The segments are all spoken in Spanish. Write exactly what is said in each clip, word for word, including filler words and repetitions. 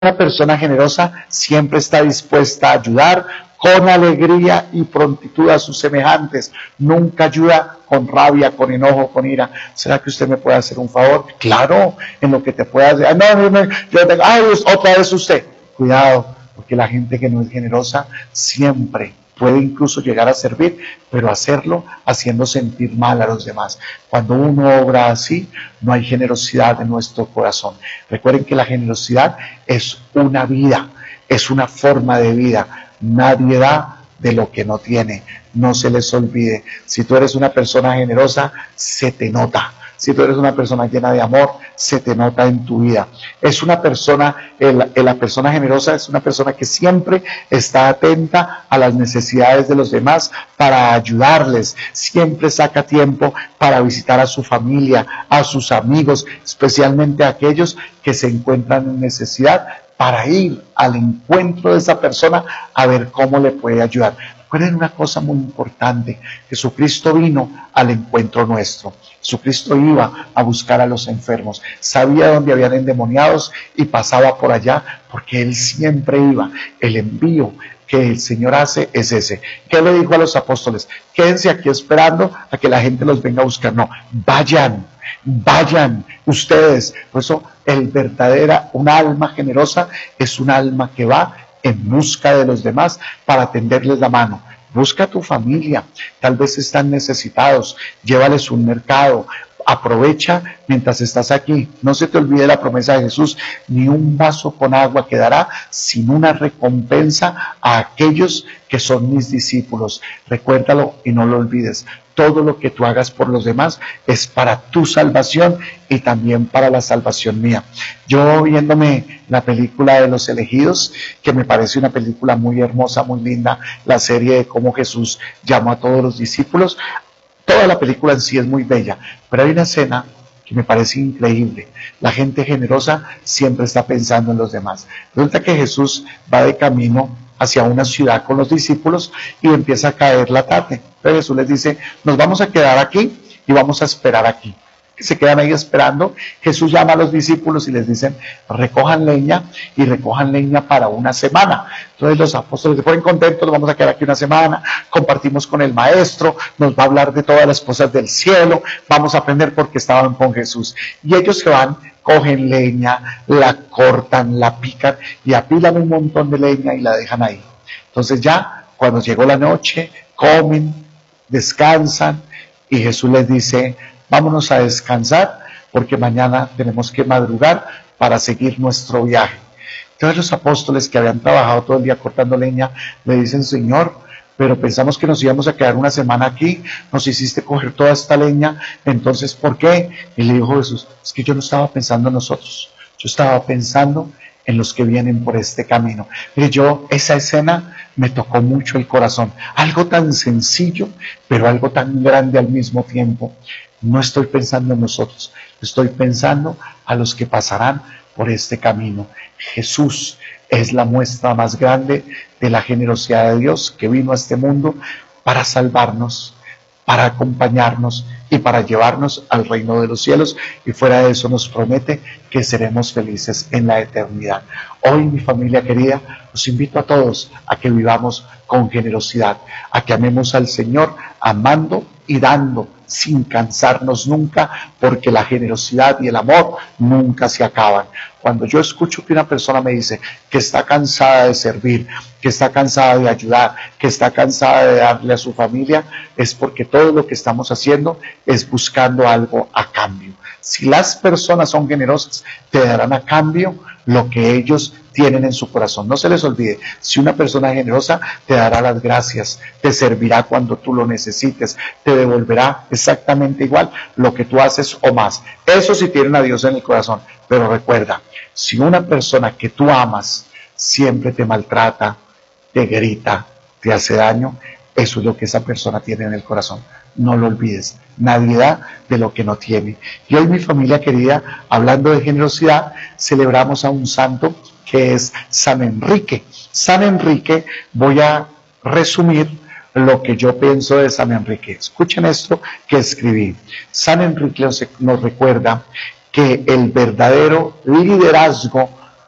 Una persona generosa siempre está dispuesta a ayudar con alegría y prontitud a sus semejantes. Nunca ayuda con rabia, con enojo, con ira. ¿Será que usted me puede hacer un favor? Claro, en lo que te pueda hacer. No, no, no, yo tengo, ay, otra vez usted. Cuidado, porque la gente que no es generosa siempre puede incluso llegar a servir, pero hacerlo haciendo sentir mal a los demás. Cuando uno obra así, no hay generosidad en nuestro corazón. Recuerden que la generosidad es una vida, es una forma de vida. Nadie da de lo que no tiene. No se les olvide. Si tú eres una persona generosa, se te nota. Si tú eres una persona llena de amor, se te nota en tu vida. Es una persona, el, el, la persona generosa es una persona que siempre está atenta a las necesidades de los demás para ayudarles. Siempre saca tiempo para visitar a su familia, a sus amigos, especialmente a aquellos que se encuentran en necesidad, para ir al encuentro de esa persona a ver cómo le puede ayudar. Recuerden una cosa muy importante, Jesucristo vino al encuentro nuestro. Jesucristo iba a buscar a los enfermos, sabía dónde habían endemoniados y pasaba por allá porque Él siempre iba. El envío que el Señor hace es ese. ¿Qué le dijo a los apóstoles? Quédense aquí esperando a que la gente los venga a buscar. No, vayan, vayan ustedes. Por eso el verdadera, una alma generosa es un alma que va en busca de los demás para tenderles la mano. Busca a tu familia, tal vez están necesitados, llévales un mercado, aprovecha mientras estás aquí. No se te olvide la promesa de Jesús, ni un vaso con agua quedará sin una recompensa a aquellos que son mis discípulos. Recuérdalo y no lo olvides. Todo lo que tú hagas por los demás es para tu salvación y también para la salvación mía. Yo viéndome la película de Los Elegidos, que me parece una película muy hermosa, muy linda, la serie de cómo Jesús llamó a todos los discípulos, toda la película en sí es muy bella, pero hay una escena que me parece increíble. La gente generosa siempre está pensando en los demás. Resulta que Jesús va de camino hacia una ciudad con los discípulos y empieza a caer la tarde. Pero Jesús les dice, nos vamos a quedar aquí y vamos a esperar aquí. Que se quedan ahí esperando. Jesús llama a los discípulos y les dicen, recojan leña y recojan leña para una semana. Entonces los apóstoles se ponen contentos, nos vamos a quedar aquí una semana, compartimos con el maestro, nos va a hablar de todas las cosas del cielo, vamos a aprender porque estaban con Jesús. Y ellos se van, cogen leña, la cortan, la pican y apilan un montón de leña y la dejan ahí. Entonces ya, cuando llegó la noche, comen, descansan y Jesús les dice, vámonos a descansar porque mañana tenemos que madrugar para seguir nuestro viaje. Entonces los apóstoles que habían trabajado todo el día cortando leña le dicen, Señor, pero pensamos que nos íbamos a quedar una semana aquí, nos hiciste coger toda esta leña, entonces ¿por qué? Y le dijo Jesús, es que yo no estaba pensando en nosotros, yo estaba pensando en los que vienen por este camino. Mire, yo, esa escena me tocó mucho el corazón, algo tan sencillo, pero algo tan grande al mismo tiempo. No estoy pensando en nosotros, estoy pensando a los que pasarán por este camino. Jesús es la muestra más grande de la generosidad de Dios que vino a este mundo para salvarnos, para acompañarnos y para llevarnos al reino de los cielos, y fuera de eso nos promete que seremos felices en la eternidad. Hoy, mi familia querida, los invito a todos a que vivamos con generosidad, a que amemos al Señor amando y dando sin cansarnos nunca, porque la generosidad y el amor nunca se acaban. Cuando yo escucho que una persona me dice que está cansada de servir, que está cansada de ayudar, que está cansada de darle a su familia, es porque todo lo que estamos haciendo es buscando algo a cambio. Si las personas son generosas, te darán a cambio lo que ellos tienen en su corazón. No se les olvide, si una persona es generosa, te dará las gracias, te servirá cuando tú lo necesites, te devolverá exactamente igual lo que tú haces o más. Eso sí tienen a Dios en el corazón. Pero recuerda, si una persona que tú amas siempre te maltrata, te grita, te hace daño, eso es lo que esa persona tiene en el corazón. No lo olvides, nadie da de lo que no tiene. Y hoy, mi familia querida, hablando de generosidad, celebramos a un santo que es San Enrique. San Enrique, voy a resumir lo que yo pienso de San Enrique. Escuchen esto que escribí. San Enrique nos recuerda que el verdadero liderazgo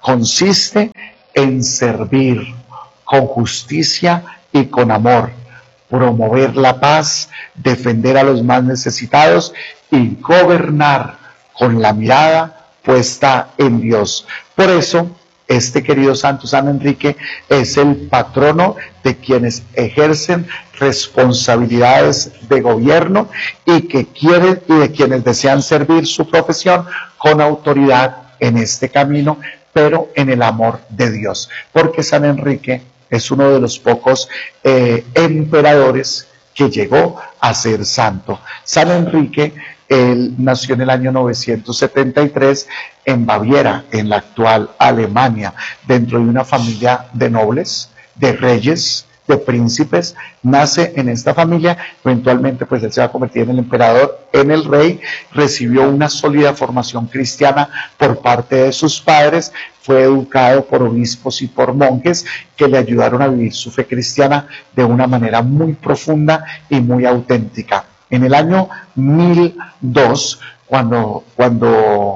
consiste en servir con justicia y con amor, promover la paz, defender a los más necesitados y gobernar con la mirada puesta en Dios. Por eso, este querido santo San Enrique es el patrono de quienes ejercen responsabilidades de gobierno y que quieren y de quienes desean servir su profesión con autoridad en este camino, pero en el amor de Dios, porque San Enrique es uno de los pocos eh, emperadores que llegó a ser santo. San Enrique, él nació en el año novecientos setenta y tres en Baviera, en la actual Alemania, dentro de una familia de nobles, de reyes, de príncipes. Nace en esta familia, eventualmente pues él se va a convertir en el emperador, en el rey. Recibió una sólida formación cristiana por parte de sus padres, fue educado por obispos y por monjes que le ayudaron a vivir su fe cristiana de una manera muy profunda y muy auténtica. En el año mil dos, cuando, cuando,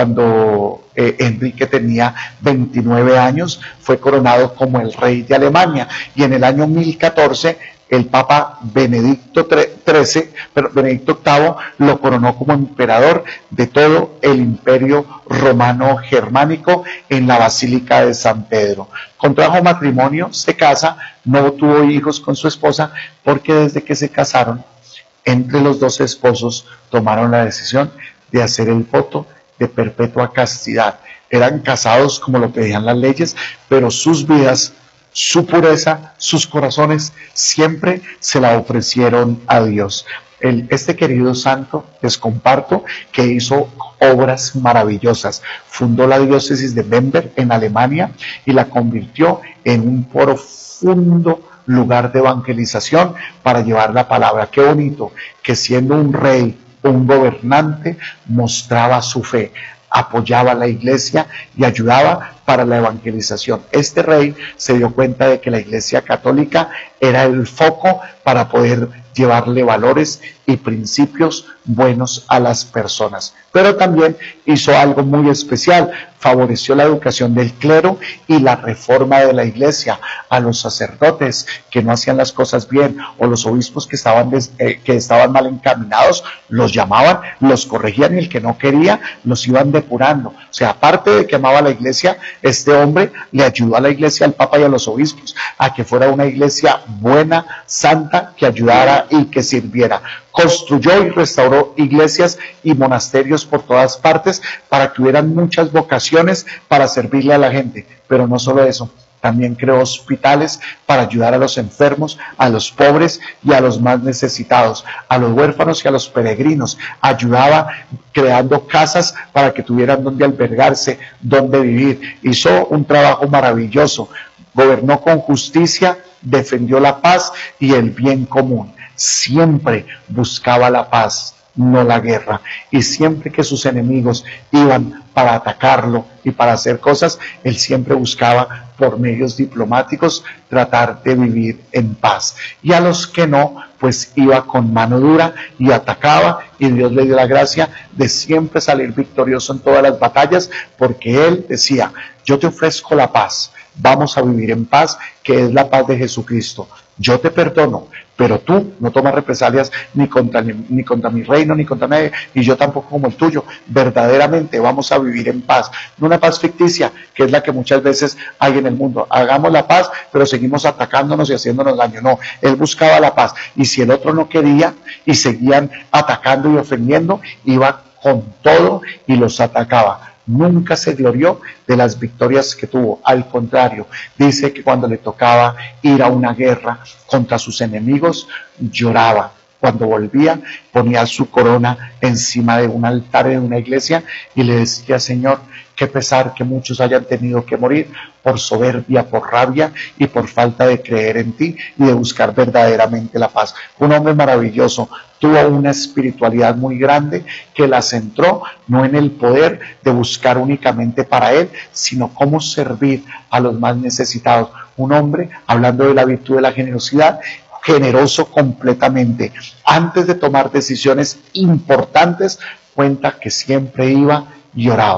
cuando eh, Enrique tenía veintinueve años, fue coronado como el rey de Alemania, y en el año mil catorce el Papa Benedicto trece, pero Benedicto octavo lo coronó como emperador de todo el Imperio Romano Germánico en la Basílica de San Pedro. Contrajo matrimonio, se casa, no tuvo hijos con su esposa, porque desde que se casaron, entre los dos esposos tomaron la decisión de hacer el voto de perpetua castidad. Eran casados como lo pedían las leyes, pero sus vidas, su pureza, sus corazones siempre se la ofrecieron a Dios. El, este querido santo, les comparto, que hizo obras maravillosas. Fundó la diócesis de Bamberg en Alemania y la convirtió en un profundo lugar de evangelización para llevar la palabra. Qué bonito que siendo un rey, un gobernante, mostraba su fe, apoyaba a la iglesia y ayudaba para la evangelización. Este rey se dio cuenta de que la iglesia católica era el foco para poder llevarle valores y principios buenos a las personas. Pero también hizo algo muy especial, favoreció la educación del clero y la reforma de la iglesia. A los sacerdotes que no hacían las cosas bien, o los obispos que estaban, des, eh, que estaban mal encaminados, los llamaban, los corregían, y el que no quería, los iban depurando. O sea, aparte de que amaba la iglesia, este hombre le ayudó a la iglesia, al Papa y a los obispos, a que fuera una iglesia buena, santa, que ayudara y que sirviera. Construyó y restauró iglesias y monasterios por todas partes para que hubieran muchas vocaciones para servirle a la gente. Pero no solo eso, también creó hospitales para ayudar a los enfermos, a los pobres y a los más necesitados, a los huérfanos y a los peregrinos. Ayudaba creando casas para que tuvieran donde albergarse, donde vivir. Hizo un trabajo maravilloso. Gobernó con justicia, defendió la paz y el bien común. Siempre buscaba la paz, no la guerra. Y siempre que sus enemigos iban para atacarlo y para hacer cosas, él siempre buscaba por medios diplomáticos tratar de vivir en paz. Y a los que no, pues iba con mano dura y atacaba, y Dios le dio la gracia de siempre salir victorioso en todas las batallas, porque él decía: yo te ofrezco la paz, vamos a vivir en paz, que es la paz de Jesucristo. Yo te perdono, pero tú no tomas represalias ni contra, ni, ni contra mi reino, ni contra nadie, y yo tampoco como el tuyo. Verdaderamente vamos a vivir en paz, no una paz ficticia, que es la que muchas veces hay en el mundo. Hagamos la paz, pero seguimos atacándonos y haciéndonos daño. No, él buscaba la paz, y si el otro no quería y seguían atacando y ofendiendo, iba con todo y los atacaba. Nunca se glorió de las victorias que tuvo. Al contrario, dice que cuando le tocaba ir a una guerra contra sus enemigos, lloraba. Cuando volvía, ponía su corona encima de un altar de una iglesia y le decía: Señor, qué pesar que muchos hayan tenido que morir por soberbia, por rabia y por falta de creer en ti y de buscar verdaderamente la paz. Un hombre maravilloso, tuvo una espiritualidad muy grande que la centró no en el poder de buscar únicamente para él, sino cómo servir a los más necesitados. Un hombre, hablando de la virtud de la generosidad, generoso completamente. Antes de tomar decisiones importantes, cuenta que siempre iba y oraba.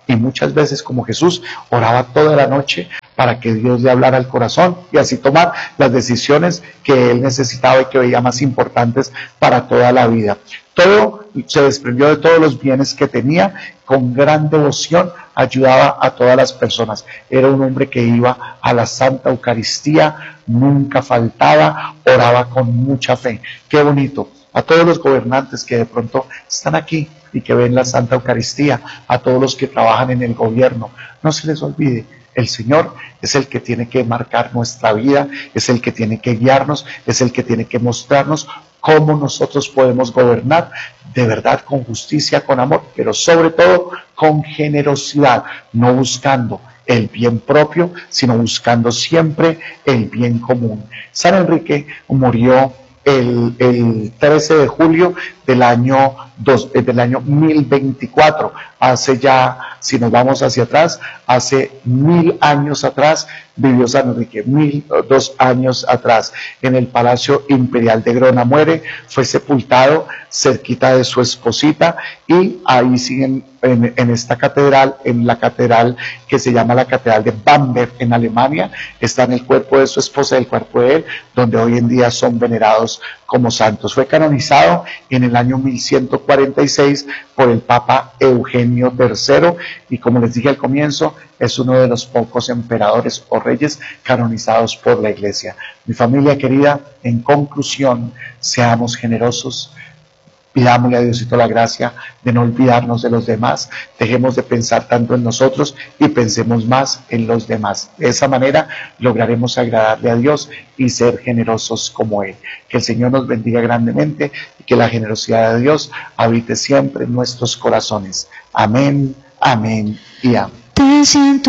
y muchas veces, como Jesús, oraba toda la noche para que Dios le hablara al corazón y así tomar las decisiones que él necesitaba y que veía más importantes para toda la vida. Todo se desprendió de todos los bienes que tenía, con gran devoción ayudaba a todas las personas. Era un hombre que iba a la Santa Eucaristía, nunca faltaba, oraba con mucha fe. Qué bonito. A todos los gobernantes que de pronto están aquí y que ven la Santa Eucaristía, a todos los que trabajan en el gobierno, no se les olvide, el Señor es el que tiene que marcar nuestra vida, es el que tiene que guiarnos, es el que tiene que mostrarnos cómo nosotros podemos gobernar de verdad con justicia, con amor, pero sobre todo con generosidad, no buscando el bien propio, sino buscando siempre el bien común. San Enrique murió el, el trece de julio del año, dos, del año mil veinticuatro, hace ya, si nos vamos hacia atrás, hace mil años atrás vivió San Enrique, mil, dos años atrás, en el Palacio Imperial de Grona muere, fue sepultado cerquita de su esposita y ahí siguen en, en esta catedral, en la catedral que se llama la Catedral de Bamberg en Alemania, está en el cuerpo de su esposa, el cuerpo de él, donde hoy en día son venerados como santos. Fue canonizado en el año mil ciento cuarenta y seis por el Papa Eugenio tercero y, como les dije al comienzo, es uno de los pocos emperadores o reyes canonizados por la Iglesia. Mi familia querida, en conclusión, seamos generosos, pidámosle a Diosito la gracia de no olvidarnos de los demás, dejemos de pensar tanto en nosotros y pensemos más en los demás. De esa manera lograremos agradarle a Dios y ser generosos como Él. Que el Señor nos bendiga grandemente y que la generosidad de Dios habite siempre en nuestros corazones. Amén, amén y amén. Te siento